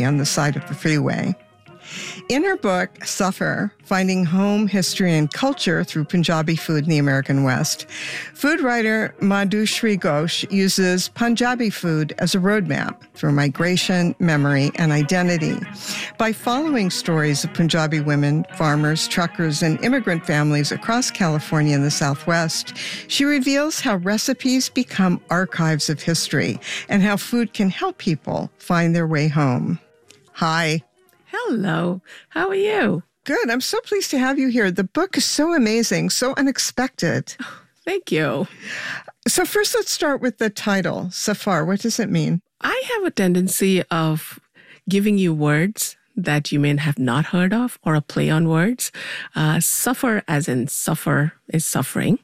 on the side of the freeway. In her book, Safar, Finding Home, History, and Culture Through Punjabi Food in the American West, food writer Madhushree Ghosh uses Punjabi food as a roadmap through migration, memory, and identity. By following stories of Punjabi women, farmers, truckers, and immigrant families across California and the Southwest, she reveals how recipes become archives of history and how food can help people find their way home. Hi. Hello. How are you? Good. I'm so pleased to have you here. The book is so amazing, so unexpected. Oh, thank you. So first, let's start with the title, Safar. What does it mean? I have a tendency of giving you words that you may have not heard of or a play on words. Safar, as in suffer, is suffering.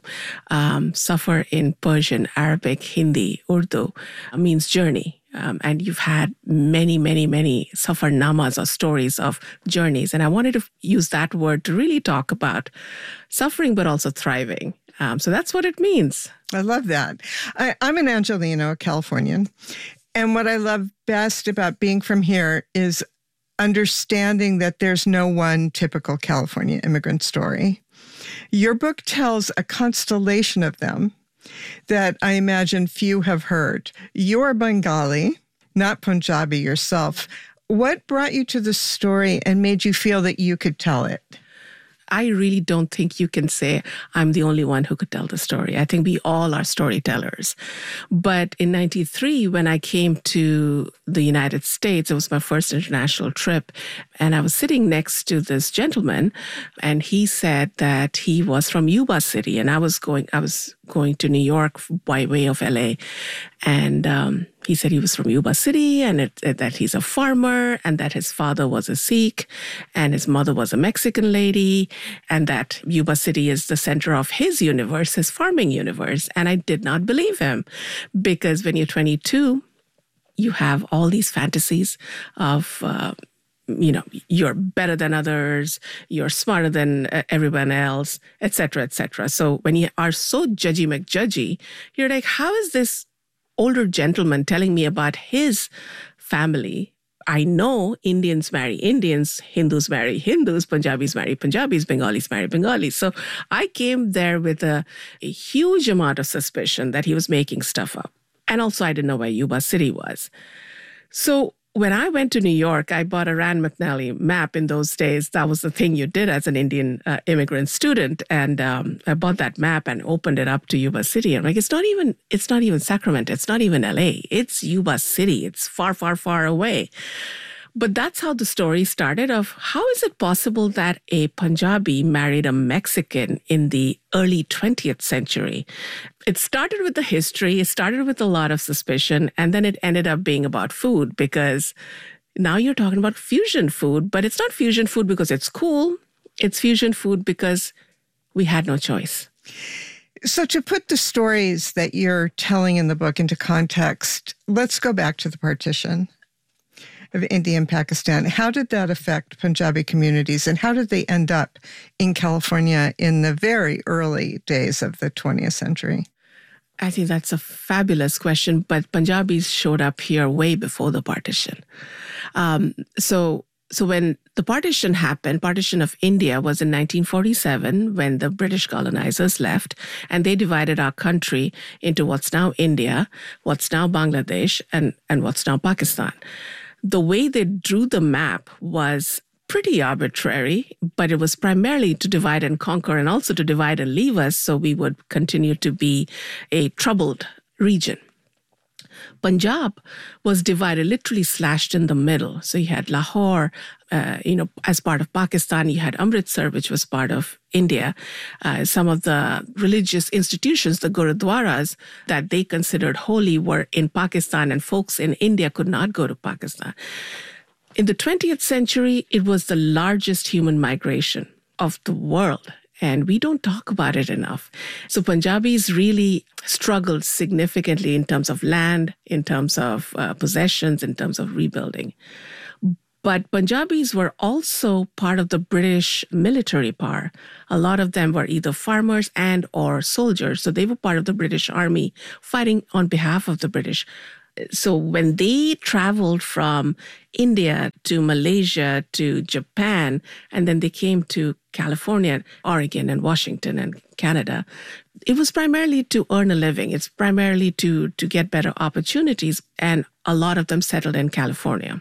Safar in Persian, Arabic, Hindi, Urdu means journey. And you've had many, many, many safarnamas or stories of journeys. And I wanted to use that word to really talk about suffering, but also thriving. So that's what it means. I love that. I'm an Angelino, a Californian. And what I love best about being from here is understanding that there's no one typical California immigrant story. Your book tells a constellation of them that I imagine few have heard. You're Bengali, not Punjabi yourself. What brought you to the story and made you feel that you could tell it? I really don't think you can say I'm the only one who could tell the story. I think we all are storytellers. But in 93, when I came to the United States, it was my first international trip, and I was sitting next to this gentleman, and he said that he was from Yuba City, and I was going to New York by way of LA. And he said he was from Yuba City and that he's a farmer and that his father was a Sikh and his mother was a Mexican lady and that Yuba City is the center of his universe, his farming universe. And I did not believe him because when you're 22, you have all these fantasies of you're better than others, you're smarter than everyone else, et cetera, et cetera. So when you are so judgy McJudgy, you're like, how is this older gentleman telling me about his family? I know Indians marry Indians, Hindus marry Hindus, Punjabis marry Punjabis, Bengalis marry Bengalis. So I came there with a huge amount of suspicion that he was making stuff up. And also I didn't know where Yuba City was. So when I went to New York, I bought a Rand McNally map in those days. That was the thing you did as an Indian immigrant student. And I bought that map and opened it up to Yuba City. I'm like, it's not even Sacramento. It's not even LA. It's Yuba City. It's far, far, far away. But that's how the story started of how is it possible that a Punjabi married a Mexican in the early 20th century? It started with the history, it started with a lot of suspicion, and then it ended up being about food because now you're talking about fusion food, but it's not fusion food because it's cool. It's fusion food because we had no choice. So to put the stories that you're telling in the book into context, let's go back to the partition of India and Pakistan. How did that affect Punjabi communities and how did they end up in California in the very early days of the 20th century? I think that's a fabulous question, but Punjabis showed up here way before the partition. So when the partition happened, partition of India was in 1947 when the British colonizers left and they divided our country into what's now India, what's now Bangladesh, and what's now Pakistan. The way they drew the map was pretty arbitrary, but it was primarily to divide and conquer and also to divide and leave us so we would continue to be a troubled region. Punjab was divided, literally slashed in the middle. So you had Lahore, as part of Pakistan. You had Amritsar, which was part of India. Some of the religious institutions, the Gurudwaras, that they considered holy were in Pakistan, and folks in India could not go to Pakistan. In the 20th century, it was the largest human migration of the world. And we don't talk about it enough. So Punjabis really struggled significantly in terms of land, in terms of possessions, in terms of rebuilding. But Punjabis were also part of the British military power. A lot of them were either farmers and or soldiers. So they were part of the British Army fighting on behalf of the British. So when they traveled from India to Malaysia to Japan, and then they came to California, Oregon, and Washington and Canada, it was primarily to earn a living. It's primarily to get better opportunities. And a lot of them settled in California.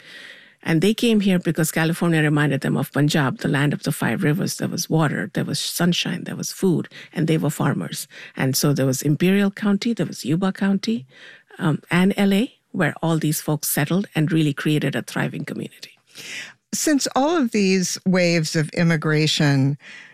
And they came here because California reminded them of Punjab, the land of the 5 rivers. There was water, there was sunshine, there was food, and they were farmers. And so there was Imperial County, there was Yuba County, and LA, where all these folks settled and really created a thriving community. Since all of these waves of immigration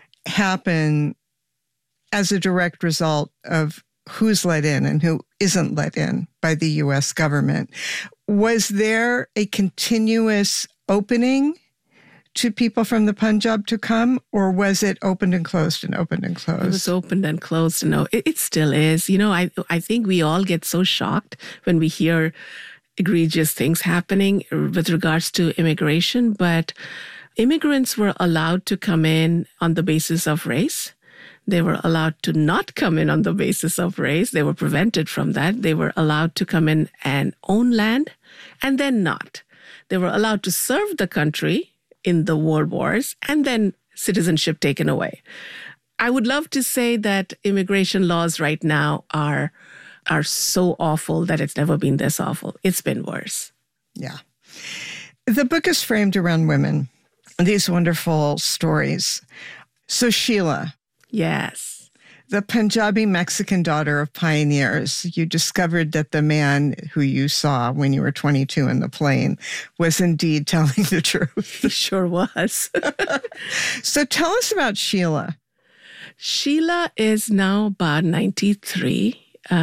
happen as a direct result of who's let in and who isn't let in by the U.S. government, was there a continuous opening to people from the Punjab to come, or was it opened and closed and opened and closed? It was opened and closed. No, it still is. You know, I think we all get so shocked when we hear egregious things happening with regards to immigration, but immigrants were allowed to come in on the basis of race. They were allowed to not come in on the basis of race. They were prevented from that. They were allowed to come in and own land, and then not. They were allowed to serve the country in the world wars, and then citizenship taken away. I would love to say that immigration laws right now are so awful that it's never been this awful. It's been worse. Yeah. The book is framed around women, these wonderful stories. So Sheila. Yes. The Punjabi Mexican daughter of pioneers, you discovered that the man who you saw when you were 22 in the plane was indeed telling the truth. He sure was. So tell us about Sheila. Sheila is now about 93.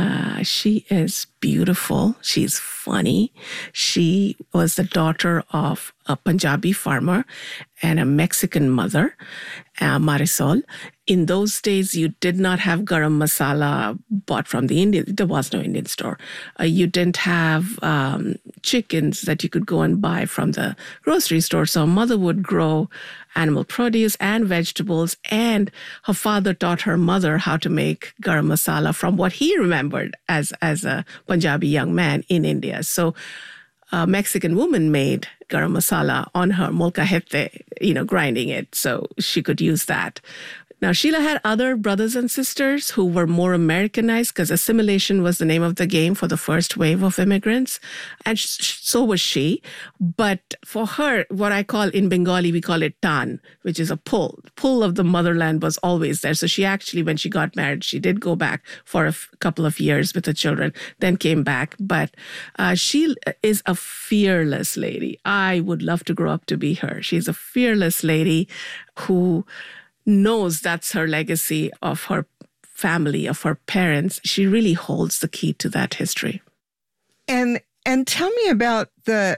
She is beautiful. She's funny. She was the daughter of a Punjabi farmer and a Mexican mother, Marisol. In those days, you did not have garam masala bought from the Indian. There was no Indian store. You didn't have chickens that you could go and buy from the grocery store. So mother would grow animal produce and vegetables, and her father taught her mother how to make garam masala from what he remembered as a Punjabi young man in India. So a Mexican woman made garam masala on her molcajete, grinding it, so she could use that. Now, Sheila had other brothers and sisters who were more Americanized because assimilation was the name of the game for the first wave of immigrants. And so was she. But for her, what I call in Bengali, we call it tan, which is a pull. Pull of the motherland was always there. So she actually, when she got married, she did go back for a couple of years with the children, then came back. But she is a fearless lady. I would love to grow up to be her. She's a fearless lady who knows that's her legacy of her family, of her parents. She really holds the key to that history. And tell me about the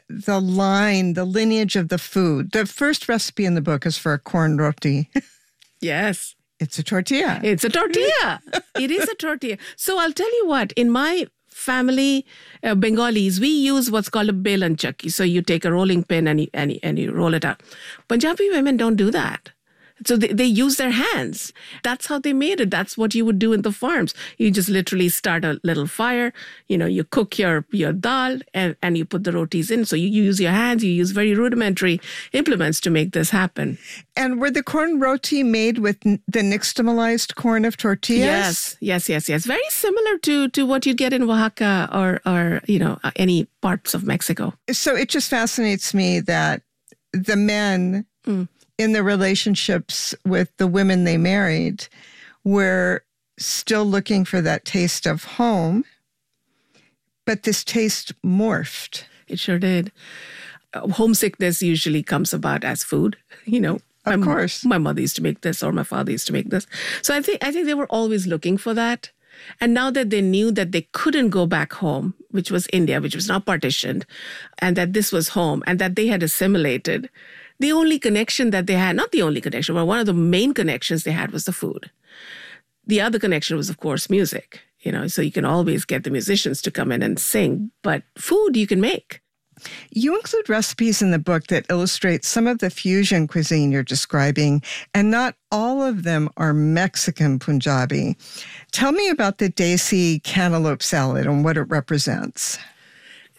lineage of the food. The first recipe in the book is for a corn roti. Yes. It's a tortilla. It's a tortilla. It is a tortilla. So I'll tell you what, in my family, Bengalis, we use what's called a belan chakki. So you take a rolling pin and you roll it out. Punjabi women don't do that. So they use their hands. That's how they made it. That's what you would do in the farms. You just literally start a little fire. You cook your dal and you put the rotis in. So you use your hands. You use very rudimentary implements to make this happen. And were the corn roti made with the nixtamalized corn of tortillas? Yes. Very similar to what you get in Oaxaca or any parts of Mexico. So it just fascinates me that the men in the relationships with the women they married were still looking for that taste of home, but this taste morphed. It sure did. Homesickness usually comes about as food, Of course. My mother used to make this or my father used to make this. So I think they were always looking for that. And now that they knew that they couldn't go back home, which was India, which was not partitioned, and that this was home and that they had assimilated, the only connection that they had, not the only connection, but one of the main connections they had was the food. The other connection was, of course, music, so you can always get the musicians to come in and sing, but food you can make. You include recipes in the book that illustrate some of the fusion cuisine you're describing, and not all of them are Mexican Punjabi. Tell me about the desi cantaloupe salad and what it represents.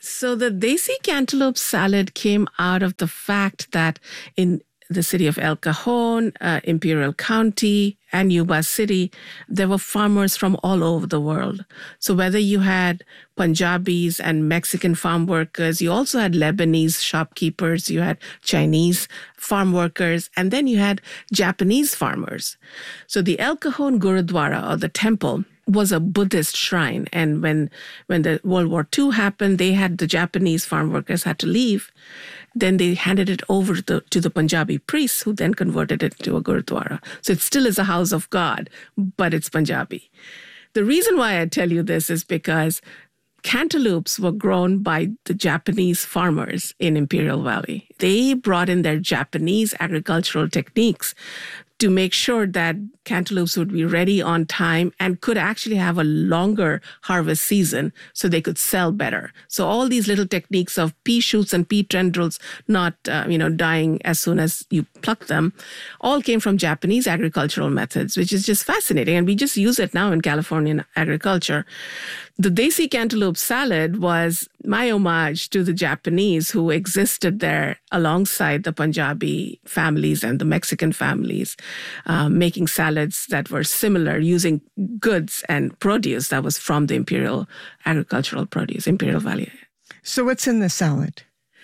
So the Desi cantaloupe salad came out of the fact that in the city of El Cajon, Imperial County, and Yuba City, there were farmers from all over the world. So whether you had Punjabis and Mexican farm workers, you also had Lebanese shopkeepers, you had Chinese farm workers, and then you had Japanese farmers. So the El Cajon Gurudwara, or the temple, was a Buddhist shrine. And when the World War II happened, the Japanese farm workers had to leave. Then they handed it over to the Punjabi priests, who then converted it to a Gurudwara. So it still is a house of God, but it's Punjabi. The reason why I tell you this is because cantaloupes were grown by the Japanese farmers in Imperial Valley. They brought in their Japanese agricultural techniques to make sure that cantaloupes would be ready on time and could actually have a longer harvest season so they could sell better. So all these little techniques of pea shoots and pea tendrils not dying as soon as you pluck them all came from Japanese agricultural methods, which is just fascinating. And we just use it now in Californian agriculture. The Desi cantaloupe salad was my homage to the Japanese who existed there alongside the Punjabi families and the Mexican families, making salads that were similar, using goods and produce that was from the imperial agricultural produce, Imperial Valley. So what's in the salad?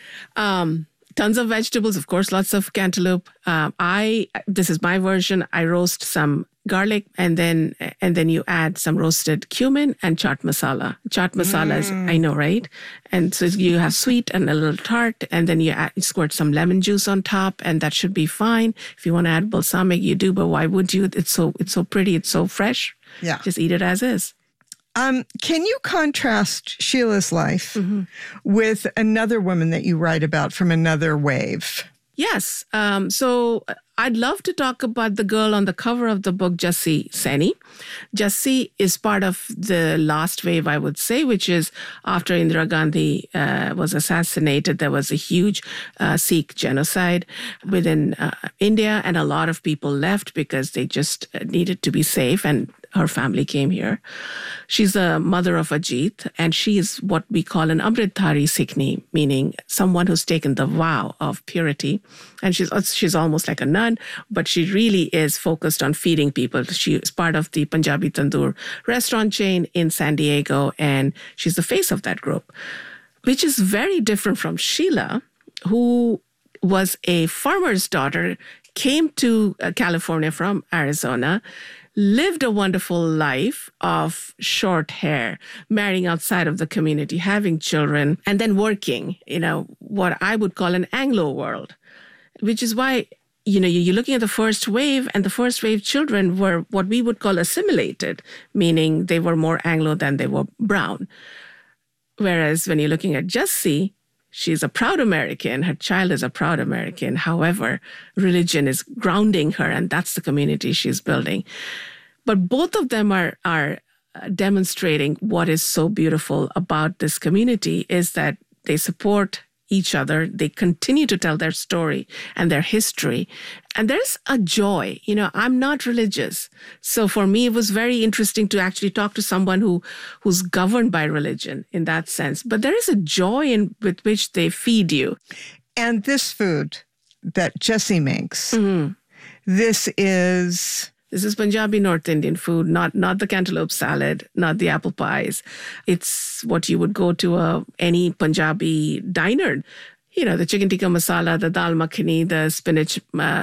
Tons of vegetables, of course, lots of cantaloupe. This is my version. I roast some garlic, and then you add some roasted cumin and chaat masala. Chaat masala is, I know, right? And so you have sweet and a little tart, and then you squirt some lemon juice on top, and that should be fine. If you want to add balsamic, you do, but why would you? It's so pretty, it's so fresh. Yeah. Just eat it as is. Can you contrast Sheila's life with another woman that you write about from another wave? Yes. So I'd love to talk about the girl on the cover of the book, Jassi Saini. Jassi is part of the last wave, I would say, which is after Indira Gandhi was assassinated, there was a huge Sikh genocide within India, and a lot of people left because they just needed to be safe, and her family came here. She's the mother of Ajit, and she is what we call an Amritdhari Sikhni, meaning someone who's taken the vow of purity. And she's almost like a nun, but she really is focused on feeding people. She is part of the Punjabi Tandoor restaurant chain in San Diego, and she's the face of that group, which is very different from Sheila, who was a farmer's daughter, came to California from Arizona, lived a wonderful life of short hair, marrying outside of the community, having children, and then working, what I would call an Anglo world, which is why, you're looking at the first wave, and the first wave children were what we would call assimilated, meaning they were more Anglo than they were brown. Whereas when you're looking at Jassi, she's a proud American. Her child is a proud American. However, religion is grounding her, and that's the community she's building. But both of them are demonstrating what is so beautiful about this community is that they support each other. They continue to tell their story and their history. And there's a joy. I'm not religious. So for me, it was very interesting to actually talk to someone who's governed by religion in that sense. But there is a joy with which they feed you. And this food that Jassi makes, this is Punjabi North Indian food, not the cantaloupe salad, not the apple pies. It's what you would go to any Punjabi diner. The chicken tikka masala, the dal makhani, the spinach,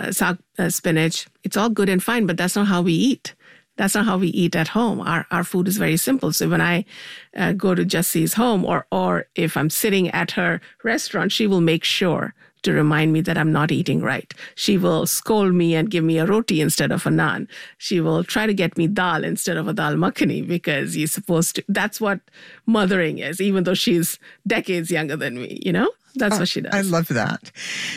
spinach. It's all good and fine, but that's not how we eat. That's not how we eat at home. Our food is very simple. So when I go to Jassi's home, or if I'm sitting at her restaurant, she will make sure to remind me that I'm not eating right. She will scold me and give me a roti instead of a naan. She will try to get me dal instead of a dal makhani because you're supposed to. That's what mothering is, even though she's decades younger than me, That's what she does. I love that.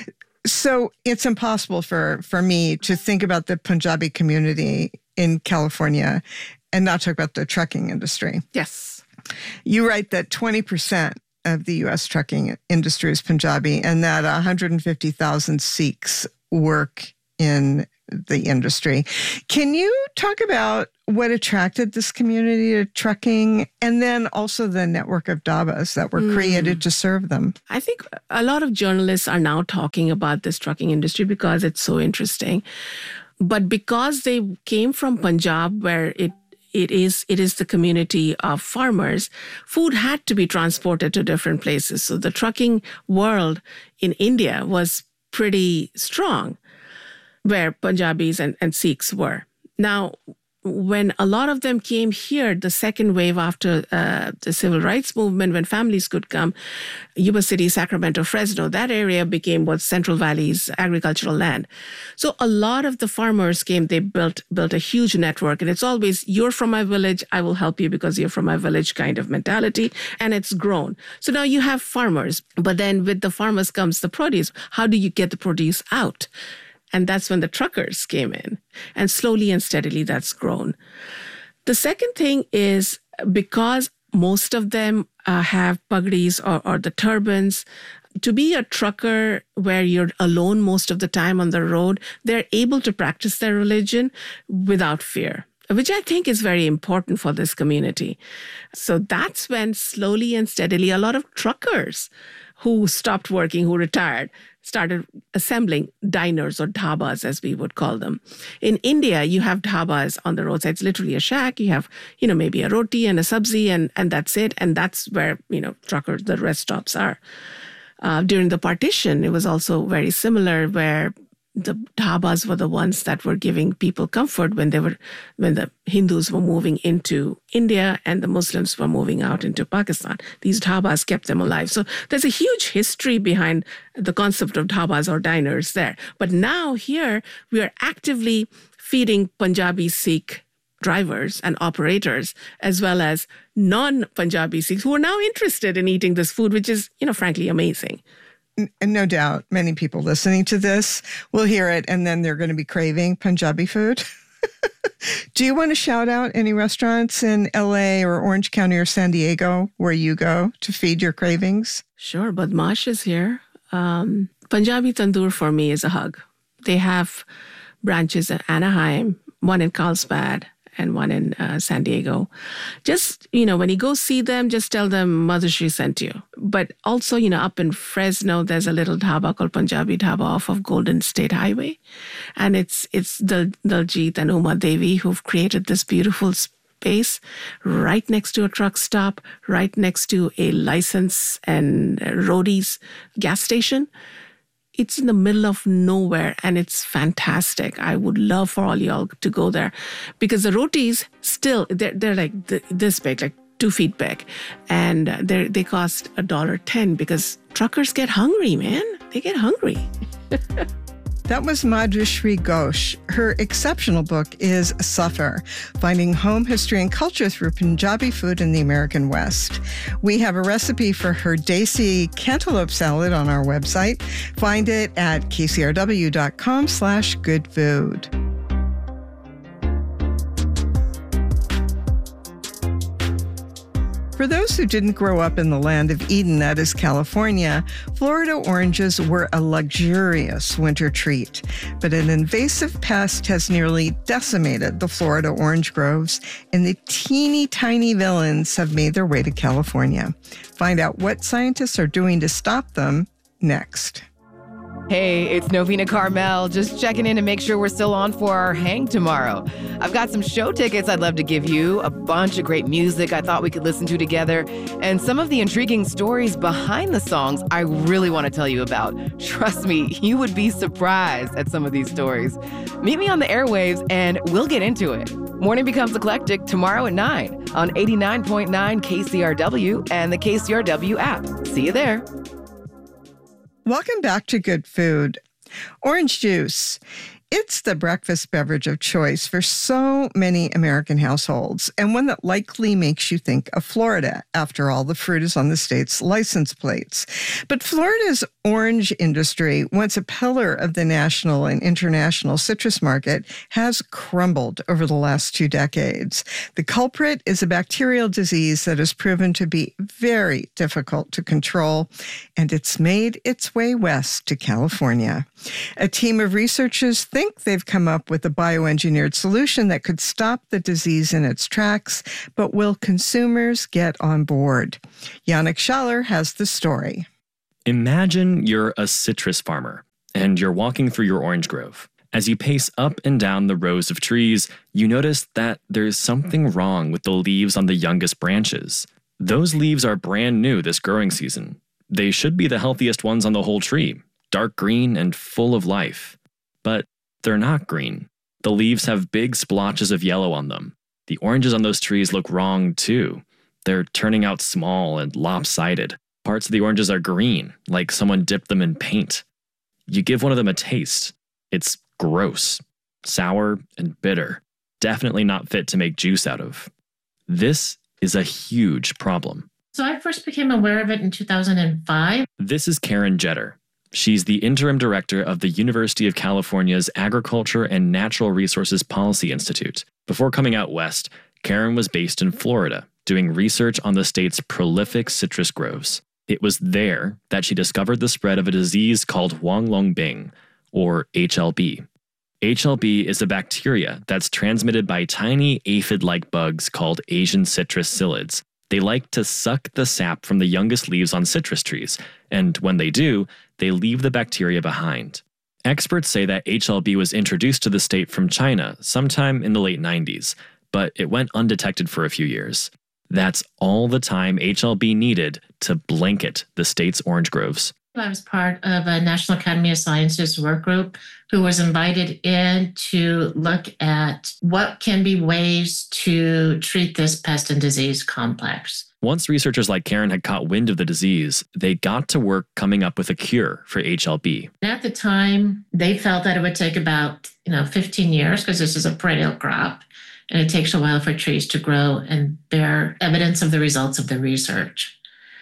So it's impossible for me to think about the Punjabi community in California and not talk about the trucking industry. Yes. You write that 20% of the U.S. trucking industry is Punjabi, and that 150,000 Sikhs work in the industry. Can you talk about what attracted this community to trucking, and then also the network of dhabas that were created to serve them? I think a lot of journalists are now talking about this trucking industry because it's so interesting. But because they came from Punjab, where it is the community of farmers, food had to be transported to different places. So the trucking world in India was pretty strong, where Punjabis and Sikhs were. Now, when a lot of them came here, the second wave after the civil rights movement, when families could come, Yuba City, Sacramento, Fresno, that area became what Central Valley's agricultural land. So a lot of the farmers came, they built a huge network. And it's always, you're from my village, I will help you because you're from my village kind of mentality. And it's grown. So now you have farmers, but then with the farmers comes the produce. How do you get the produce out? And that's when the truckers came in. And slowly and steadily, that's grown. The second thing is because most of them have pagdis or the turbans, to be a trucker where you're alone most of the time on the road, they're able to practice their religion without fear, which I think is very important for this community. So that's when slowly and steadily a lot of truckers who stopped working, who retired, started assembling diners or dhabas, as we would call them. In India, you have dhabas on the roadside. It's literally a shack. You have, maybe a roti and a sabzi, and that's it. And that's where, truckers, the rest stops are. During the partition, it was also very similar, where the dhabas were the ones that were giving people comfort when the Hindus were moving into India and the Muslims were moving out into Pakistan. These dhabas kept them alive. So there's a huge history behind the concept of dhabas or diners there. But now here we are actively feeding Punjabi Sikh drivers and operators, as well as non-Punjabi Sikhs who are now interested in eating this food, which is, frankly, amazing. And no doubt many people listening to this will hear it and then they're going to be craving Punjabi food. Do you want to shout out any restaurants in LA or Orange County or San Diego where you go to feed your cravings? Sure. Badmaash is here. Punjabi Tandoor for me is a hug. They have branches in Anaheim, one in Carlsbad, and one in San Diego. Just, when you go see them, just tell them Mother Shri sent you. But also, up in Fresno, there's a little dhaba called Punjabi Dhaba off of Golden State Highway. And it's Daljit and Uma Devi who've created this beautiful space right next to a truck stop, right next to a license and roadies gas station. It's in the middle of nowhere and it's fantastic. I would love for all y'all to go there because the rotis still, they're like this big, like 2 feet big. And they cost $1.10 because truckers get hungry, man. They get hungry. That was Madhushree Ghosh. Her exceptional book is Safar, Finding Home, History, and Culture Through Punjabi Food in the American West. We have a recipe for her desi cantaloupe salad on our website. Find it at kcrw.com/goodfood. For those who didn't grow up in the land of Eden, that is California, Florida oranges were a luxurious winter treat. But an invasive pest has nearly decimated the Florida orange groves, and the teeny tiny villains have made their way to California. Find out what scientists are doing to stop them next. Hey, it's Novena Carmel, just checking in to make sure we're still on for our hang tomorrow. I've got some show tickets I'd love to give you, a bunch of great music I thought we could listen to together, and some of the intriguing stories behind the songs I really want to tell you about. Trust me, you would be surprised at some of these stories. Meet me on the airwaves and we'll get into it. Morning Becomes Eclectic tomorrow at 9 on 89.9 KCRW and the KCRW app. See you there. Welcome back to Good Food. Orange juice. It's the breakfast beverage of choice for so many American households, and one that likely makes you think of Florida. After all, the fruit is on the state's license plates. But Florida's orange industry, once a pillar of the national and international citrus market, has crumbled over the last 2 decades. The culprit is a bacterial disease that has proven to be very difficult to control, and it's made its way west to California. A team of researchers think think they've come up with a bioengineered solution that could stop the disease in its tracks, but will consumers get on board? Yannick Schaller has the story. Imagine you're a citrus farmer and you're walking through your orange grove. As you pace up and down the rows of trees, you notice that there's something wrong with the leaves on the youngest branches. Those leaves are brand new this growing season. They should be the healthiest ones on the whole tree, dark green and full of life. But they're not green. The leaves have big splotches of yellow on them. The oranges on those trees look wrong too. They're turning out small and lopsided. Parts of the oranges are green, like someone dipped them in paint. You give one of them a taste. It's gross, sour, and bitter. Definitely not fit to make juice out of. This is a huge problem. So I first became aware of it in 2005. This is Karen Jetter. She's the interim director of the University of California's Agriculture and Natural Resources Policy Institute. Before coming out west, Karen was based in Florida, doing research on the state's prolific citrus groves. It was there that she discovered the spread of a disease called Huanglongbing, or HLB. HLB is a bacteria that's transmitted by tiny aphid-like bugs called Asian citrus psyllids. They like to suck the sap from the youngest leaves on citrus trees, and when they do, they leave the bacteria behind. Experts say that HLB was introduced to the state from China sometime in the late 90s, but it went undetected for a few years. That's all the time HLB needed to blanket the state's orange groves. I was part of a National Academy of Sciences work group who was invited in to look at what can be ways to treat this pest and disease complex. Once researchers like Karen had caught wind of the disease, they got to work coming up with a cure for HLB. At the time, they felt that it would take about 15 years because this is a perennial crop. And it takes a while for trees to grow and bear evidence of the results of the research.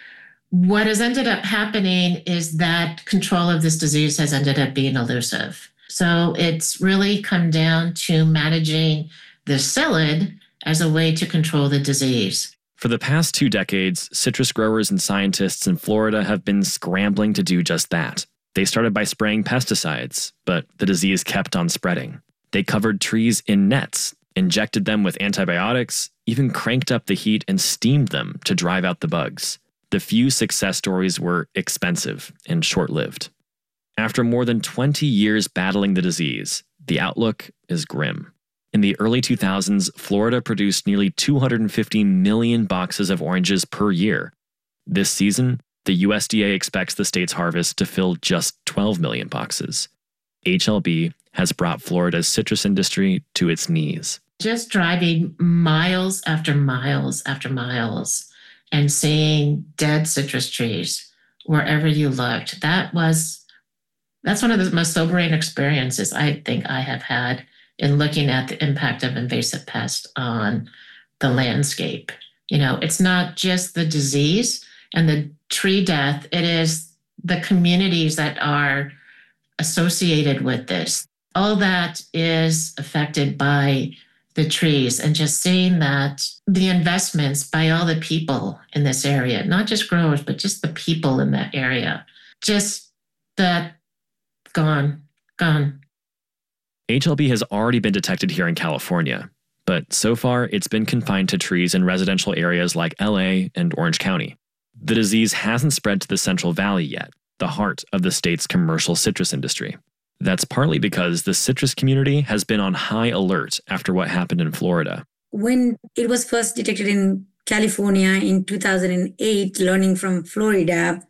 What has ended up happening is that control of this disease has ended up being elusive. So it's really come down to managing the psyllid as a way to control the disease. For the past 2 decades, citrus growers and scientists in Florida have been scrambling to do just that. They started by spraying pesticides, but the disease kept on spreading. They covered trees in nets, injected them with antibiotics, even cranked up the heat and steamed them to drive out the bugs. The few success stories were expensive and short-lived. After more than 20 years battling the disease, the outlook is grim. In the early 2000s, Florida produced nearly 250 million boxes of oranges per year. This season, the USDA expects the state's harvest to fill just 12 million boxes. HLB has brought Florida's citrus industry to its knees. Just driving miles after miles after miles and seeing dead citrus trees wherever you looked, that's one of the most sobering experiences I think I have had in looking at the impact of invasive pests on the landscape. It's not just the disease and the tree death, it is the communities that are associated with this. All that is affected by the trees, and just seeing that the investments by all the people in this area, not just growers, but just the people in that area, just that gone. HLB has already been detected here in California, but so far it's been confined to trees in residential areas like LA and Orange County. The disease hasn't spread to the Central Valley yet, the heart of the state's commercial citrus industry. That's partly because the citrus community has been on high alert after what happened in Florida. When it was first detected in California in 2008, learning from Florida,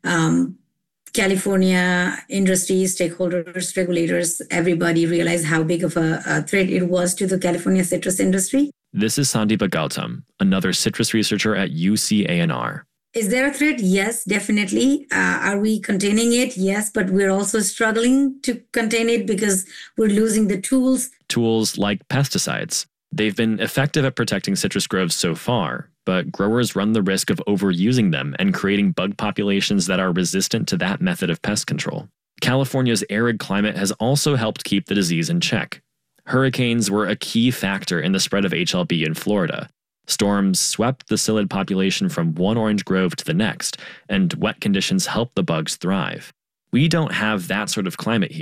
California industry, stakeholders, regulators, everybody realized how big of a threat it was to the California citrus industry. This is Sandeepa Gautam, another citrus researcher at UCANR. Is there a threat? Yes, definitely. Are we containing it? Yes, but we're also struggling to contain it because we're losing the tools. Tools like pesticides. They've been effective at protecting citrus groves so far, but growers run the risk of overusing them and creating bug populations that are resistant to that method of pest control. California's arid climate has also helped keep the disease in check. Hurricanes were a key factor in the spread of HLB in Florida. Storms swept the psyllid population from one orange grove to the next, and wet conditions helped the bugs thrive. We don't have that sort of climate here,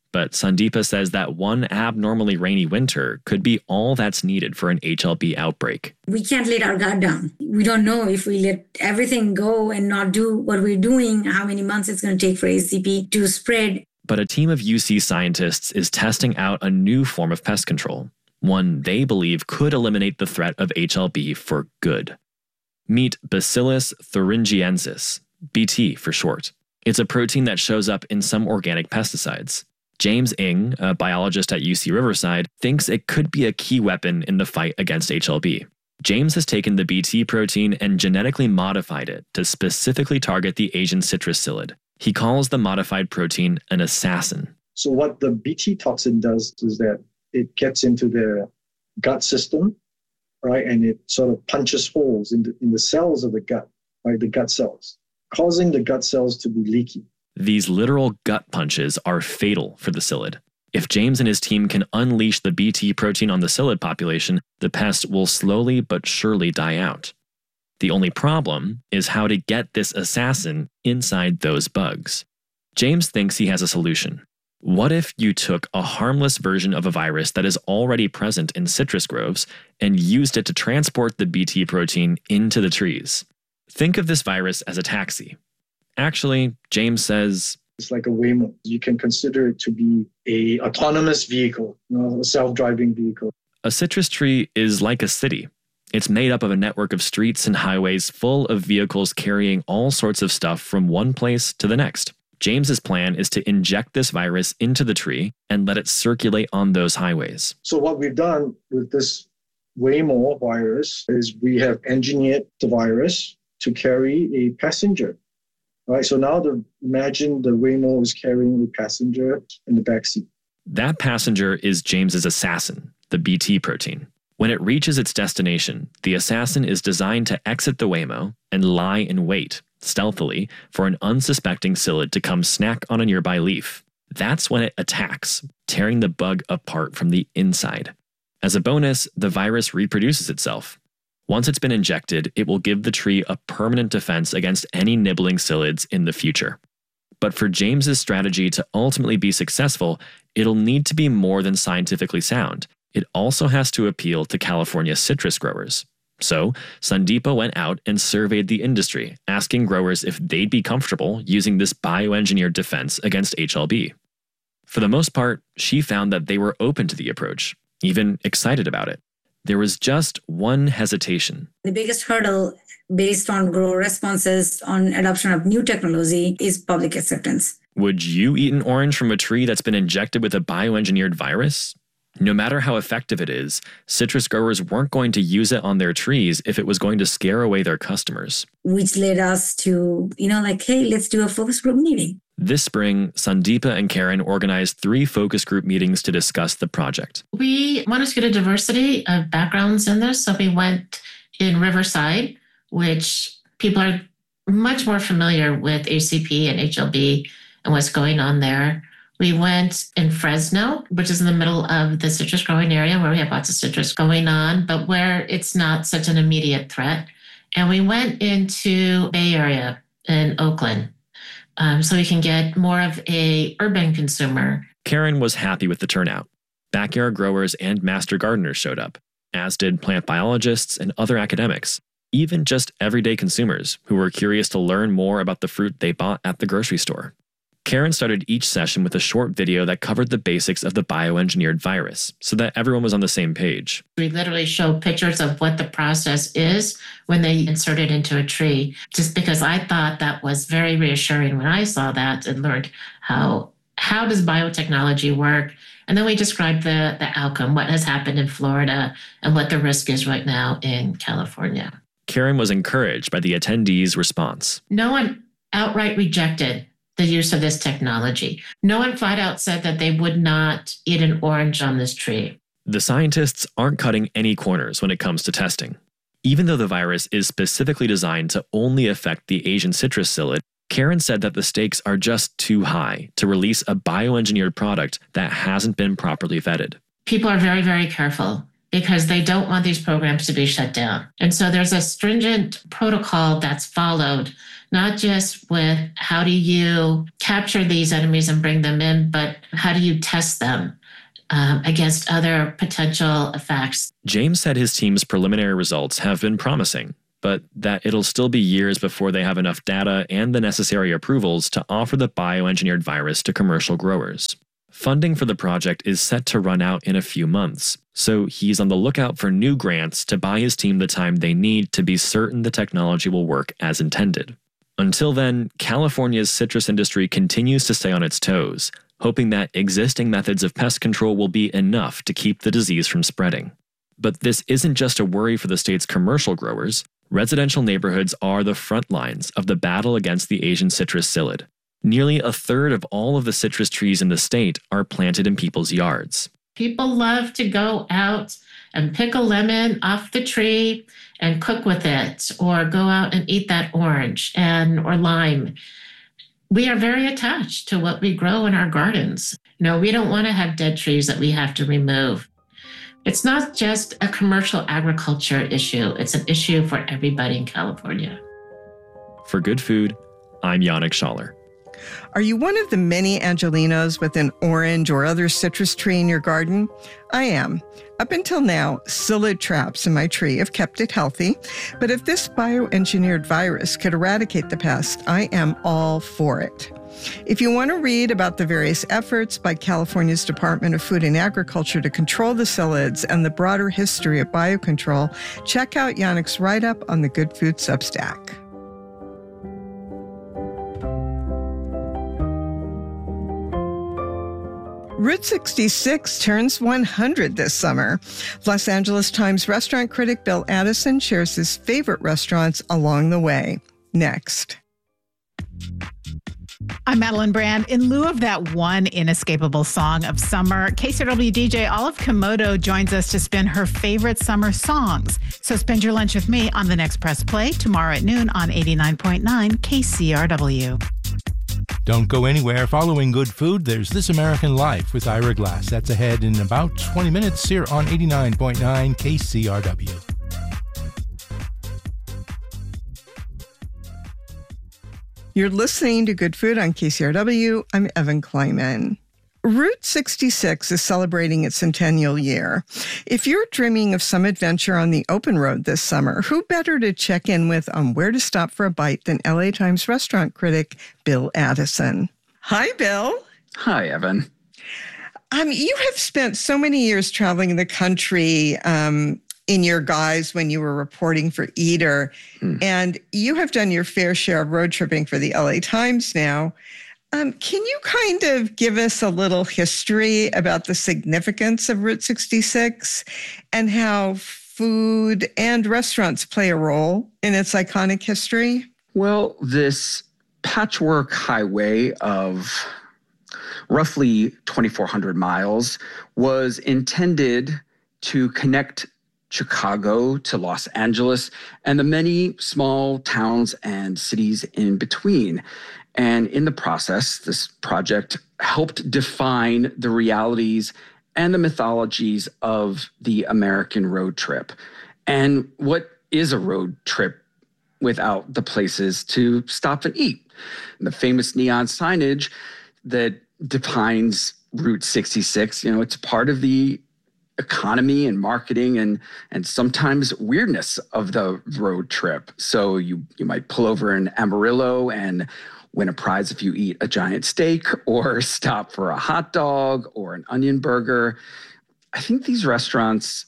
But Sandeepa says that one abnormally rainy winter could be all that's needed for an HLB outbreak. We can't let our guard down. We don't know if we let everything go and not do what we're doing, how many months it's going to take for ACP to spread. But a team of UC scientists is testing out a new form of pest control, one they believe could eliminate the threat of HLB for good. Meet Bacillus thuringiensis, BT for short. It's a protein that shows up in some organic pesticides. James Ng, a biologist at UC Riverside, thinks it could be a key weapon in the fight against HLB. James has taken the BT protein and genetically modified it to specifically target the Asian citrus psyllid. He calls the modified protein an assassin. So what the BT toxin does is that it gets into the gut system, right? And it sort of punches holes in the cells of the gut, right? The gut cells, causing the gut cells to be leaky. These literal gut punches are fatal for the psyllid. If James and his team can unleash the BT protein on the psyllid population, the pest will slowly but surely die out. The only problem is how to get this assassin inside those bugs. James thinks he has a solution. What if you took a harmless version of a virus that is already present in citrus groves and used it to transport the BT protein into the trees? Think of this virus as a taxi. Actually, James says, it's like a Waymo. You can consider it to be an autonomous vehicle, a self-driving vehicle. A citrus tree is like a city. It's made up of a network of streets and highways full of vehicles carrying all sorts of stuff from one place to the next. James's plan is to inject this virus into the tree and let it circulate on those highways. So what we've done with this Waymo virus is we have engineered the virus to carry a passenger. Right, so now imagine the Waymo is carrying a passenger in the backseat. That passenger is James's assassin, the BT protein. When it reaches its destination, the assassin is designed to exit the Waymo and lie in wait, stealthily, for an unsuspecting psyllid to come snack on a nearby leaf. That's when it attacks, tearing the bug apart from the inside. As a bonus, the virus reproduces itself. Once it's been injected, it will give the tree a permanent defense against any nibbling psyllids in the future. But for James's strategy to ultimately be successful, it'll need to be more than scientifically sound. It also has to appeal to California citrus growers. So, Sandeepa went out and surveyed the industry, asking growers if they'd be comfortable using this bioengineered defense against HLB. For the most part, she found that they were open to the approach, even excited about it. There was just one hesitation. The biggest hurdle based on grower responses on adoption of new technology is public acceptance. Would you eat an orange from a tree that's been injected with a bioengineered virus? No matter how effective it is, citrus growers weren't going to use it on their trees if it was going to scare away their customers. Which led us to, hey, let's do a focus group meeting. This spring, Sandeepa and Karen organized 3 focus group meetings to discuss the project. We wanted to get a diversity of backgrounds in this, so we went in Riverside, which people are much more familiar with ACP and HLB and what's going on there. We went in Fresno, which is in the middle of the citrus growing area where we have lots of citrus going on, but where it's not such an immediate threat. And we went into Bay Area in Oakland, so we can get more of a urban consumer. Karen was happy with the turnout. Backyard growers and master gardeners showed up, as did plant biologists and other academics, even just everyday consumers who were curious to learn more about the fruit they bought at the grocery store. Karen started each session with a short video that covered the basics of the bioengineered virus so that everyone was on the same page. We literally show pictures of what the process is when they insert it into a tree, just because I thought that was very reassuring when I saw that and learned how does biotechnology work. And then we described the outcome, what has happened in Florida and what the risk is right now in California. Karen was encouraged by the attendees' response. No one outright rejected the use of this technology. No one flat out said that they would not eat an orange on this tree. The scientists aren't cutting any corners when it comes to testing. Even though the virus is specifically designed to only affect the Asian citrus psyllid, Karen said that the stakes are just too high to release a bioengineered product that hasn't been properly vetted. People are very, very careful. because they don't want these programs to be shut down. And so there's a stringent protocol that's followed, not just with how do you capture these enemies and bring them in, but how do you test them against other potential effects. James said his team's preliminary results have been promising, but that it'll still be years before they have enough data and the necessary approvals to offer the bioengineered virus to commercial growers. Funding for the project is set to run out in a few months, so he's on the lookout for new grants to buy his team the time they need to be certain the technology will work as intended. Until then, California's citrus industry continues to stay on its toes, hoping that existing methods of pest control will be enough to keep the disease from spreading. But this isn't just a worry for the state's commercial growers. Residential neighborhoods are the front lines of the battle against the Asian citrus psyllid. Nearly a third of all of the citrus trees in the state are planted in people's yards. People love to go out and pick a lemon off the tree and cook with it, or go out and eat that orange or lime. We are very attached to what we grow in our gardens. We don't want to have dead trees that we have to remove. It's not just a commercial agriculture issue. It's an issue for everybody in California. For Good Food, I'm Yannick Schaller. Are you one of the many Angelinos with an orange or other citrus tree in your garden? I am. Up until now, psyllid traps in my tree have kept it healthy. But if this bioengineered virus could eradicate the pest, I am all for it. If you want to read about the various efforts by California's Department of Food and Agriculture to control the psyllids and the broader history of biocontrol, check out Yannick's write-up on the Good Food Substack. Route 66 turns 100 this summer. Los Angeles Times restaurant critic Bill Addison shares his favorite restaurants along the way. Next. I'm Madeline Brand. In lieu of that one inescapable song of summer, KCRW DJ Olive Komodo joins us to spin her favorite summer songs. So spend your lunch with me on the next Press Play tomorrow at noon on 89.9 KCRW. Don't go anywhere. Following Good Food, there's This American Life with Ira Glass. That's ahead in about 20 minutes here on 89.9 KCRW. You're listening to Good Food on KCRW. I'm Evan Kleiman. Route 66 is celebrating its centennial year. If you're dreaming of some adventure on the open road this summer, who better to check in with on where to stop for a bite than LA Times restaurant critic Bill Addison. Hi, Bill. Hi, Evan. You have spent so many years traveling the country in your guise when you were reporting for Eater, and you have done your fair share of road tripping for the LA Times now. Can you kind of give us a little history about the significance of Route 66 and how food and restaurants play a role in its iconic history? Well, this patchwork highway of roughly 2,400 miles was intended to connect Chicago to Los Angeles and the many small towns and cities in between. And in the process, this project helped define the realities and the mythologies of the American road trip. And what is a road trip without the places to stop and eat? And the famous neon signage that defines Route 66, it's part of the economy and marketing and sometimes weirdness of the road trip. So you might pull over in Amarillo and win a prize if you eat a giant steak or stop for a hot dog or an onion burger. I think these restaurants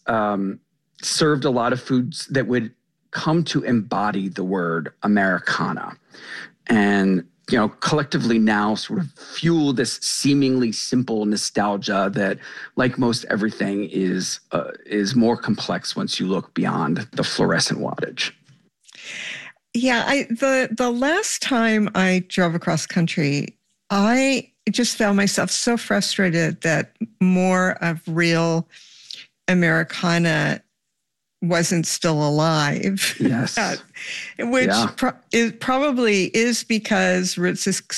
served a lot of foods that would come to embody the word Americana. And, collectively now sort of fuel this seemingly simple nostalgia that, like most everything, is more complex once you look beyond the fluorescent wattage. Yeah, the last time I drove across country, I just found myself so frustrated that more of real Americana wasn't still alive. Yes. Which probably is because Route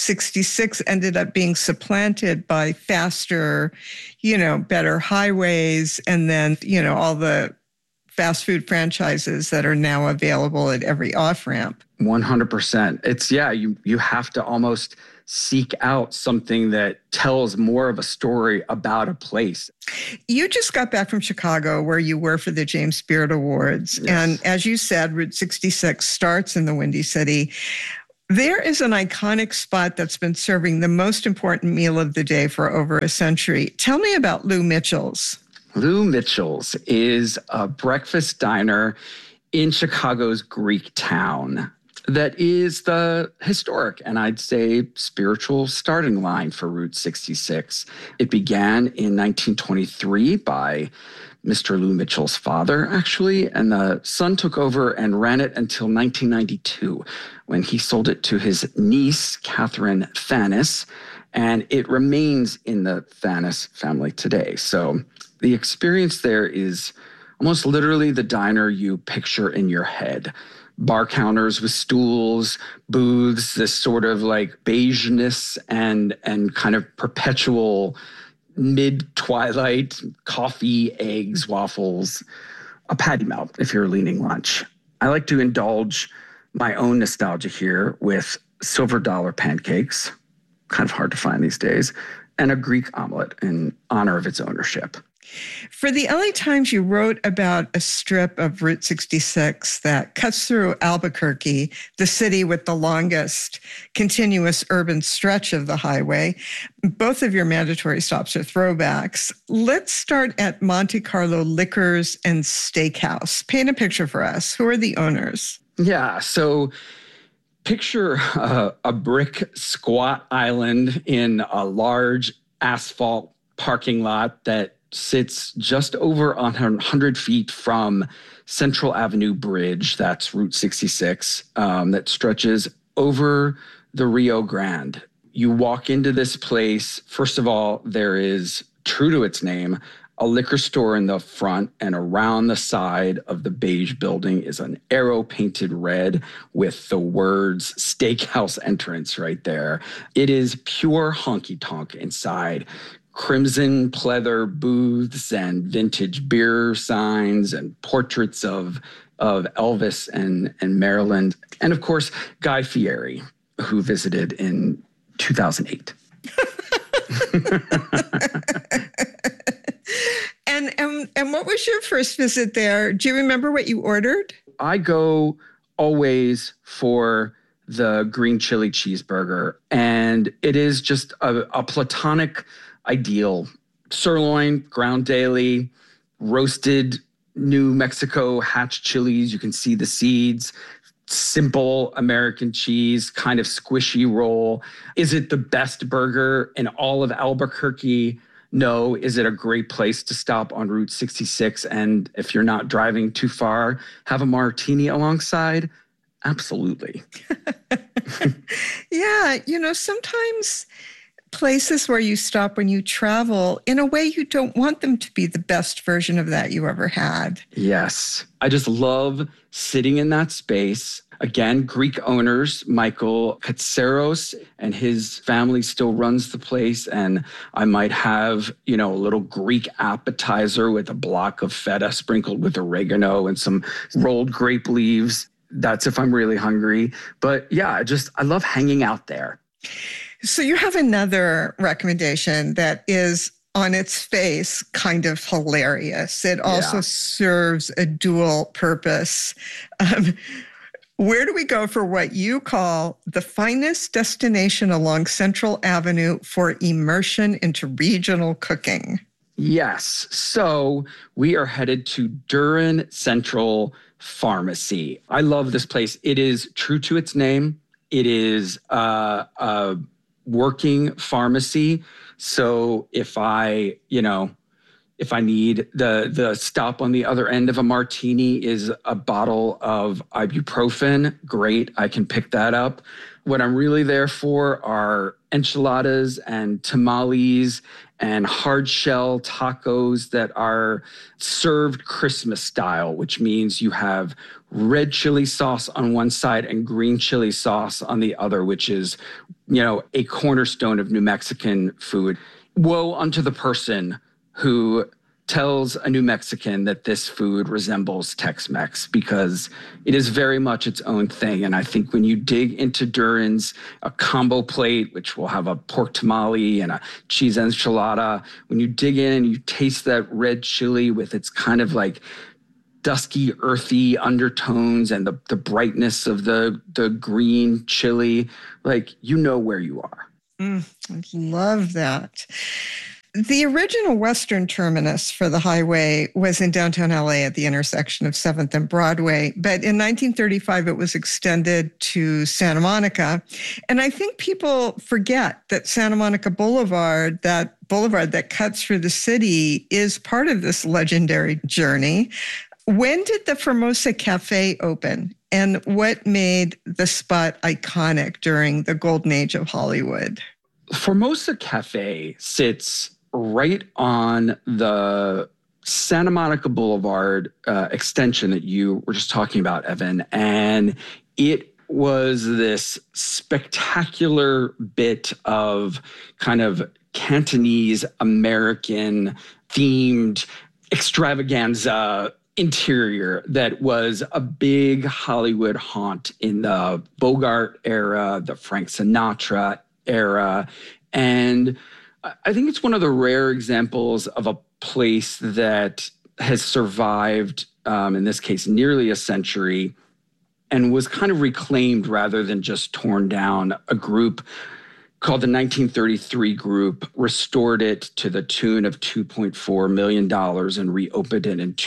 66 ended up being supplanted by faster, better highways, and then, all the fast food franchises that are now available at every off-ramp. 100%. It's, you have to almost seek out something that tells more of a story about a place. You just got back from Chicago, where you were for the James Beard Awards. Yes. And as you said, Route 66 starts in the Windy City. There is an iconic spot that's been serving the most important meal of the day for over a century. Tell me about Lou Mitchell's. Lou Mitchell's is a breakfast diner in Chicago's Greek town that is the historic and I'd say spiritual starting line for Route 66. It began in 1923 by Mr. Lou Mitchell's father, actually, and the son took over and ran it until 1992 when he sold it to his niece, Catherine Thanis, and it remains in the Thanis family today. So the experience there is almost literally the diner you picture in your head. Bar counters with stools, booths, this sort of like beigeness and kind of perpetual mid-twilight coffee, eggs, waffles, a patty melt if you're leaning lunch. I like to indulge my own nostalgia here with silver dollar pancakes, kind of hard to find these days, and a Greek omelet in honor of its ownership. For the LA Times, you wrote about a strip of Route 66 that cuts through Albuquerque, the city with the longest continuous urban stretch of the highway. Both of your mandatory stops are throwbacks. Let's start at Monte Carlo Liquors and Steakhouse. Paint a picture for us. Who are the owners? Yeah, so picture a brick squat island in a large asphalt parking lot that sits just over 100 feet from Central Avenue Bridge. That's Route 66, that stretches over the Rio Grande. You walk into this place. First of all, there is, true to its name, a liquor store in the front, and around the side of the beige building is an arrow painted red with the words Steakhouse Entrance right there. It is pure honky-tonk inside. Crimson pleather booths and vintage beer signs and portraits of Elvis and Maryland. And of course, Guy Fieri, who visited in 2008. And what was your first visit there? Do you remember what you ordered? I go always for the green chili cheeseburger, and it is just a platonic ideal. Sirloin, ground daily, roasted New Mexico hatch chilies. You can see the seeds. Simple American cheese, kind of squishy roll. Is it the best burger in all of Albuquerque? No. Is it a great place to stop on Route 66? And if you're not driving too far, have a martini alongside? Absolutely. Yeah, sometimes places where you stop when you travel, in a way, you don't want them to be the best version of that you ever had. Yes. I just love sitting in that space. Again, Greek owners, Michael Katsaros and his family still runs the place. And I might have, a little Greek appetizer with a block of feta sprinkled with oregano and some rolled grape leaves. That's if I'm really hungry. But yeah, I love hanging out there. So you have another recommendation that is on its face kind of hilarious. It also serves a dual purpose. Where do we go for what you call the finest destination along Central Avenue for immersion into regional cooking? Yes. So we are headed to Duran Central Pharmacy. I love this place. It is true to its name. It is a working pharmacy. So if I need the stop on the other end of a martini is a bottle of ibuprofen, great, I can pick that up. What I'm really there for are enchiladas and tamales and hard shell tacos that are served Christmas style, which means you have red chili sauce on one side and green chili sauce on the other, which is, a cornerstone of New Mexican food. Woe unto the person who tells a New Mexican that this food resembles Tex-Mex, because it is very much its own thing. And I think when you dig into Duran's, a combo plate, which will have a pork tamale and a cheese enchilada, when you dig in and you taste that red chili with its kind of like dusky, earthy undertones and the brightness of the green chili, like, where you are. I love that. The original western terminus for the highway was in downtown LA at the intersection of 7th and Broadway. But in 1935, it was extended to Santa Monica. And I think people forget that Santa Monica Boulevard, that boulevard that cuts through the city, is part of this legendary journey. When did the Formosa Cafe open? And what made the spot iconic during the golden age of Hollywood? Formosa Cafe sits right on the Santa Monica Boulevard extension that you were just talking about, Evan. And it was this spectacular bit of kind of Cantonese American themed extravaganza interior that was a big Hollywood haunt in the Bogart era, the Frank Sinatra era. And I think it's one of the rare examples of a place that has survived, in this case, nearly a century, and was kind of reclaimed rather than just torn down. A group called the 1933 Group restored it to the tune of $2.4 million and reopened it in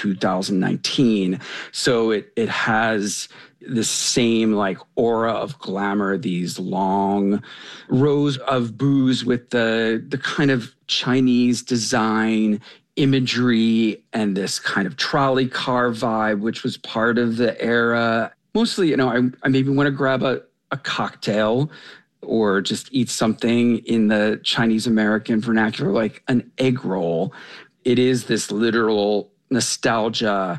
2019. So it has the same like aura of glamour, these long rows of booths with the kind of Chinese design imagery and this kind of trolley car vibe, which was part of the era. Mostly, I maybe want to grab a cocktail or just eat something in the Chinese American vernacular, like an egg roll. It is this literal nostalgia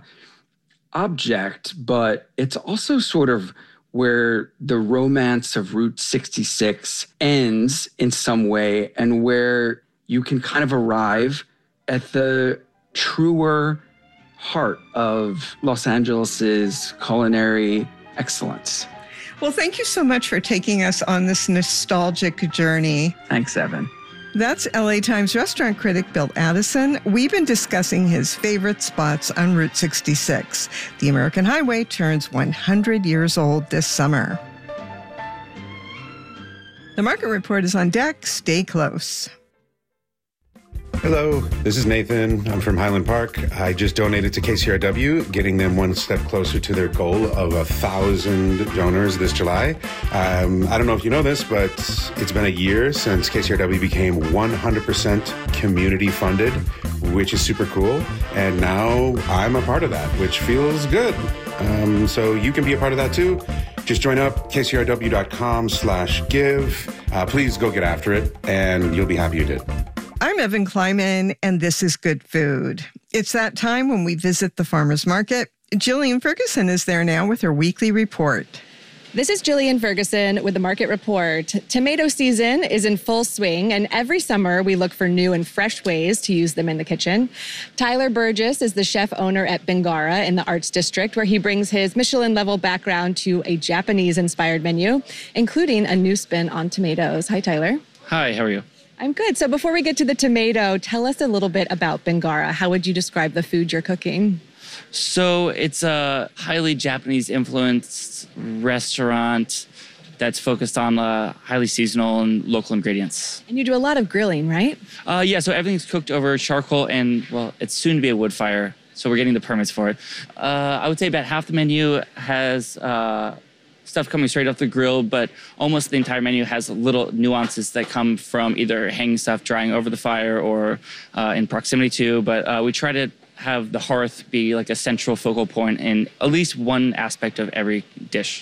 object, but it's also sort of where the romance of Route 66 ends in some way, and where you can kind of arrive at the truer heart of Los Angeles's culinary excellence. Well, thank you so much for taking us on this nostalgic journey. Thanks, Evan. That's LA Times restaurant critic Bill Addison. We've been discussing his favorite spots on Route 66. The American Highway turns 100 years old this summer. The Market Report is on deck. Stay close. Hello, this is Nathan. I'm from Highland Park. I just donated to KCRW, getting them one step closer to their goal of 1,000 donors this July. I don't know if you know this, but it's been a year since KCRW became 100% community funded, which is super cool. And now I'm a part of that, which feels good. So you can be a part of that too. Just join up, kcrw.com/give. Please go get after it, and you'll be happy you did. I'm Evan Kleiman, and this is Good Food. It's that time when we visit the farmer's market. Jillian Ferguson is there now with her weekly report. This is Jillian Ferguson with the Market Report. Tomato season is in full swing, and every summer we look for new and fresh ways to use them in the kitchen. Tyler Burgess is the chef owner at Bingara in the Arts District, where he brings his Michelin-level background to a Japanese-inspired menu, including a new spin on tomatoes. Hi, Tyler. Hi, how are you? I'm good. So before we get to the tomato, tell us a little bit about Bingara. How would you describe the food you're cooking? So it's a highly Japanese-influenced restaurant that's focused on highly seasonal and local ingredients. And you do a lot of grilling, right? Yeah, so everything's cooked over charcoal and, well, it's soon to be a wood fire, so we're getting the permits for it. I would say about half the menu has stuff coming straight off the grill, but almost the entire menu has little nuances that come from either hanging stuff drying over the fire or in proximity to. But we try to have the hearth be like a central focal point in at least one aspect of every dish.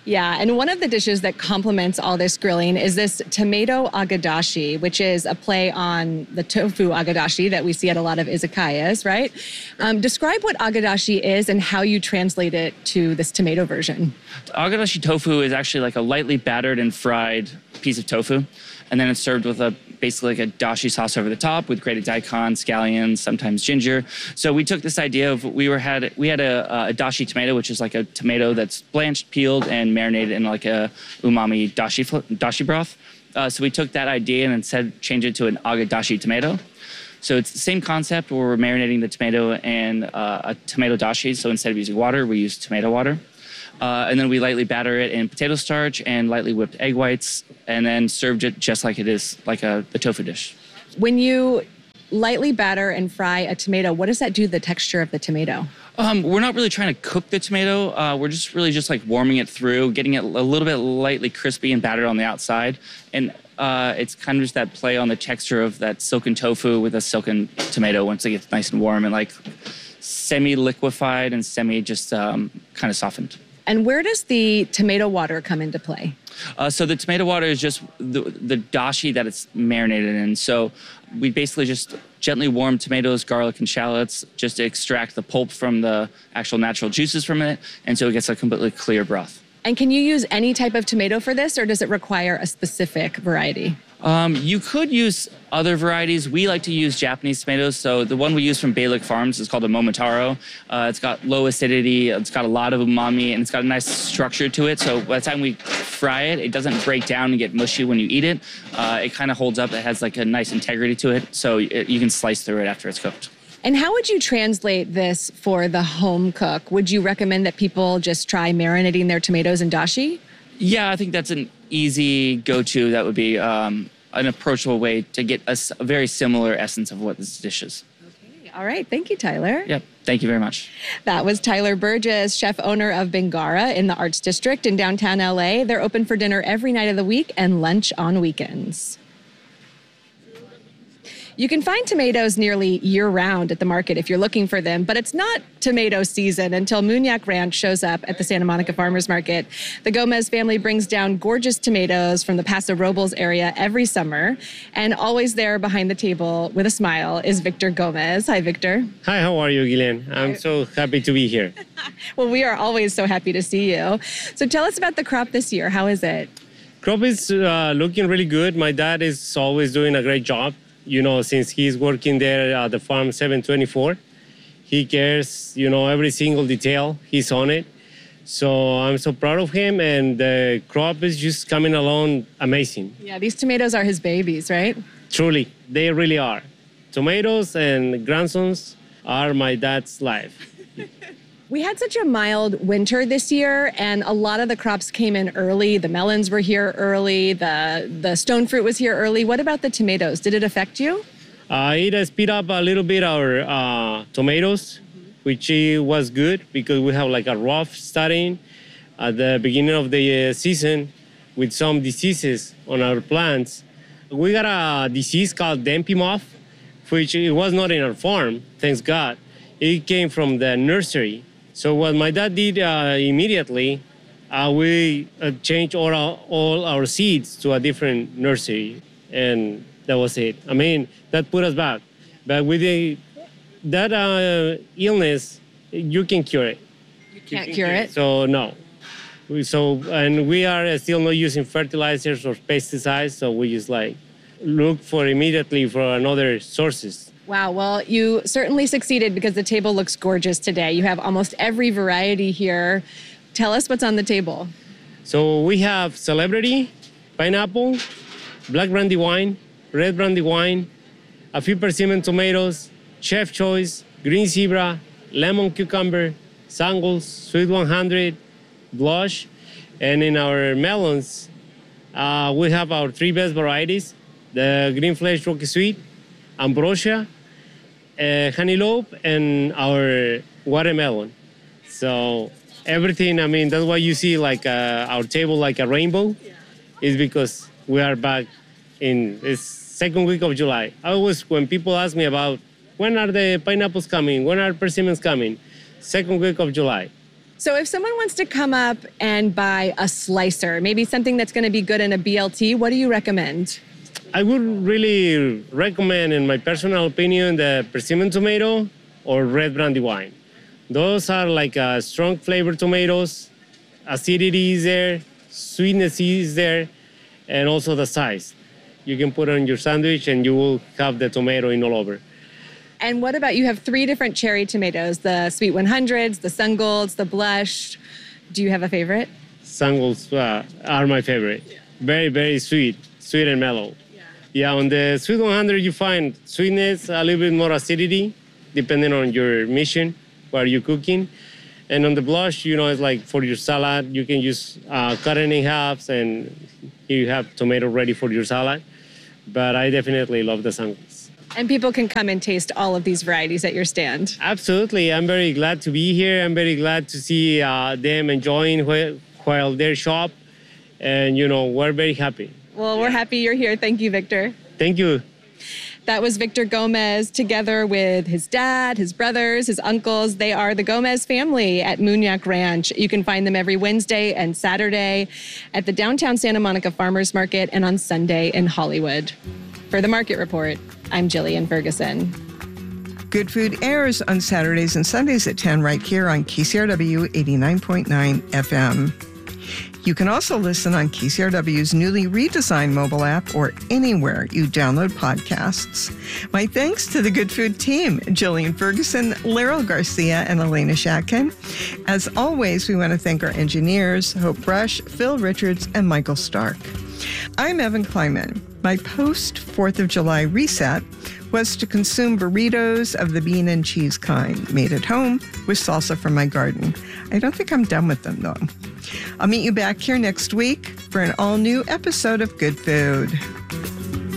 Yeah, and one of the dishes that complements all this grilling is this tomato agadashi, which is a play on the tofu agadashi that we see at a lot of izakayas, right? Describe what agadashi is and how you translate it to this tomato version. Agadashi tofu is actually like a lightly battered and fried piece of tofu, and then it's served with basically like a dashi sauce over the top with grated daikon, scallions, sometimes ginger. So we took this idea of we had a dashi tomato, which is like a tomato that's blanched, peeled, and marinated in like a umami dashi broth. So we took that idea and instead changed it to an agadashi tomato. So it's the same concept where we're marinating the tomato and a tomato dashi. So instead of using water, we use tomato water. And then we lightly batter it in potato starch and lightly whipped egg whites, and then served it just like it is, like the tofu dish. When you lightly batter and fry a tomato, what does that do to the texture of the tomato? We're not really trying to cook the tomato. We're just like warming it through, getting it a little bit lightly crispy and battered on the outside. And it's kind of just that play on the texture of that silken tofu with a silken tomato once it gets nice and warm and like semi-liquefied and just kind of softened. And where does the tomato water come into play? So the tomato water is just the dashi that it's marinated in. So we basically just gently warm tomatoes, garlic, and shallots just to extract the pulp from the actual natural juices from it. And so it gets a completely clear broth. And can you use any type of tomato for this, or does it require a specific variety? You could use other varieties. We like to use Japanese tomatoes. So the one we use from Baylick Farms is called a Momotaro. It's got low acidity, it's got a lot of umami, and it's got a nice structure to it. So by the time we fry it, it doesn't break down and get mushy when you eat it. It kind of holds up. It has like a nice integrity to it. So you can slice through it after it's cooked. And how would you translate this for the home cook? Would you recommend that people just try marinating their tomatoes in dashi? Yeah, I think that's an easy go-to. That would be an approachable way to get a very similar essence of what this dish is. Okay. All right. Thank you, Tyler. Yep. Thank you very much. That was Tyler Burgess, chef owner of Bingara in the Arts District in downtown LA. They're open for dinner every night of the week and lunch on weekends. You can find tomatoes nearly year-round at the market if you're looking for them, but it's not tomato season until Munyak Ranch shows up at the Santa Monica Farmers Market. The Gomez family brings down gorgeous tomatoes from the Paso Robles area every summer, and always there behind the table with a smile is Victor Gomez. Hi, Victor. Hi, how are you, Gillian? I'm so happy to be here. Well, we are always so happy to see you. So tell us about the crop this year. How is it? Crop is looking really good. My dad is always doing a great job. You know, since he's working there at the farm 724, he cares, every single detail. He's on it. So I'm so proud of him, and the crop is just coming along amazing. Yeah, these tomatoes are his babies, right? Truly, they really are. Tomatoes and grandsons are my dad's life. We had such a mild winter this year, and a lot of the crops came in early. The melons were here early. The stone fruit was here early. What about the tomatoes? Did it affect you? It speed up a little bit our tomatoes, which was good because we have like a rough starting at the beginning of the season with some diseases on our plants. We got a disease called Dempy moth, which it was not in our farm, thanks God. It came from the nursery. So what my dad did immediately, we changed all our seeds to a different nursery, and that was it. I mean, that put us back. But with that illness, you can cure it. You can't cure it? So no. And we are still not using fertilizers or pesticides, so we just look immediately for another sources. Wow, well, you certainly succeeded because the table looks gorgeous today. You have almost every variety here. Tell us what's on the table. So we have Celebrity, Pineapple, Black Brandy Wine, Red Brandy Wine, a few persimmon tomatoes, Chef Choice, Green Zebra, Lemon Cucumber, Sangles, Sweet 100, Blush. And in our melons, we have our three best varieties, the Green Flesh Rocky Sweet, Ambrosia, Honeylope, and our watermelon. So everything, I mean, that's why you see our table like a rainbow, is because we are back in this second week of July. I always, when people ask me about when are the pineapples coming, when are persimmons coming, second week of July. So if someone wants to come up and buy a slicer, maybe something that's going to be good in a BLT, what do you recommend? I would really recommend, in my personal opinion, the persimmon tomato or red brandy wine. Those are like strong flavored tomatoes. Acidity is there, sweetness is there, and also the size. You can put it on your sandwich and you will have the tomato in all over. And what about, you have 3 different cherry tomatoes, the Sweet 100s, the Sun Golds, the Blush. Do you have a favorite? Sun Golds are my favorite. Very, very sweet and mellow. Yeah, on the Sweet 100, you find sweetness, a little bit more acidity, depending on your mission, what you're cooking. And on the Blush, it's like for your salad, you can use cut it in halves and you have tomato ready for your salad. But I definitely love the Sun Golds. And people can come and taste all of these varieties at your stand. Absolutely. I'm very glad to be here. I'm very glad to see them enjoying while they shop. And, we're very happy. Well, we're happy you're here. Thank you, Victor. Thank you. That was Victor Gomez together with his dad, his brothers, his uncles. They are the Gomez family at Muniac Ranch. You can find them every Wednesday and Saturday at the downtown Santa Monica Farmers Market and on Sunday in Hollywood. For the Market Report, I'm Jillian Ferguson. Good Food airs on Saturdays and Sundays at 10 right here on KCRW 89.9 FM. You can also listen on KCRW's newly redesigned mobile app or anywhere you download podcasts. My thanks to the Good Food team, Jillian Ferguson, Laryl Garcia, and Elena Shatkin. As always, we want to thank our engineers, Hope Brush, Phil Richards, and Michael Stark. I'm Evan Kleiman. My post-4th of July reset was to consume burritos of the bean and cheese kind, made at home with salsa from my garden. I don't think I'm done with them, though. I'll meet you back here next week for an all-new episode of Good Food.